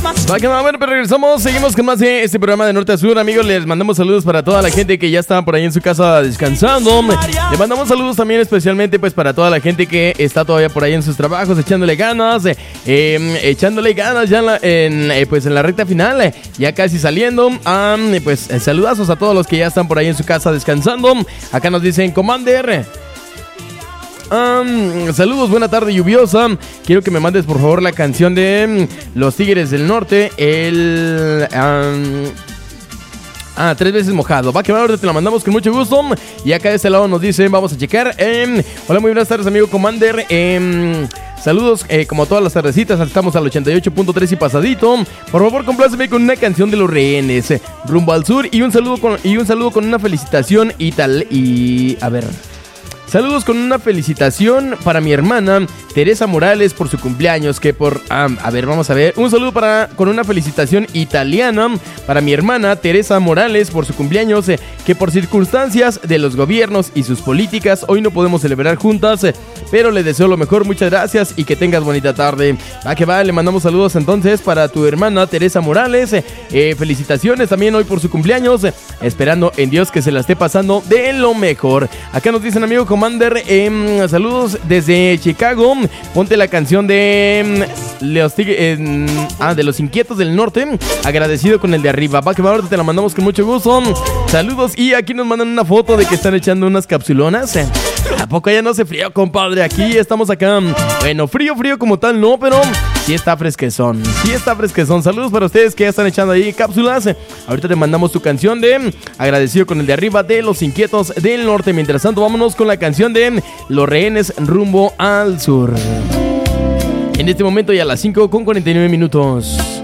Va que va, bueno, pero regresamos, seguimos con más de este programa de Norte a Sur, amigos. Les mandamos saludos para toda la gente que ya está por ahí en su casa descansando. Le mandamos saludos también especialmente pues para toda la gente que está todavía por ahí en sus trabajos, echándole ganas ya en la recta final, ya casi saliendo. Pues saludazos a todos los que ya están por ahí en su casa descansando. Acá nos dicen Commander. Saludos, buena tarde lluviosa. Quiero que me mandes por favor la canción de Los Tigres del Norte. 3 veces mojado. Va que va, ahora te la mandamos con mucho gusto. Y acá de este lado nos dicen, vamos a checar. Hola, muy buenas tardes, amigo Commander. Saludos, como todas las tardecitas, estamos al 88.3 y pasadito. Por favor, compláceme con una canción de Los Rehenes, Rumbo al Sur. Y un saludo con una felicitación saludos con una felicitación para mi hermana Teresa Morales por su cumpleaños, vamos a ver. Un saludo con una felicitación italiana para mi hermana Teresa Morales por su cumpleaños, que por circunstancias de los gobiernos y sus políticas hoy no podemos celebrar juntas, pero le deseo lo mejor, muchas gracias y que tengas bonita tarde. Va que va, le mandamos saludos entonces para tu hermana Teresa Morales. Felicitaciones también hoy por su cumpleaños, esperando en Dios que se la esté pasando de lo mejor. Acá nos dicen, amigo Commander, saludos desde Chicago. Ponte la canción de de Los Inquietos del Norte, Agradecido con el de arriba. Va que va, ahorita te la mandamos con mucho gusto. Saludos, y aquí nos mandan una foto de que están echando unas capsulonas. ¿A poco ya no hace frío, compadre? Aquí estamos acá. Bueno, frío como tal no, pero sí está fresquezón. Saludos para ustedes que ya están echando ahí cápsulas. Ahorita te mandamos tu canción de Agradecido con el de arriba de Los Inquietos del Norte. Mientras tanto, vámonos con la canción de Los Rehenes, Rumbo al Sur. En este momento ya a las 5:49.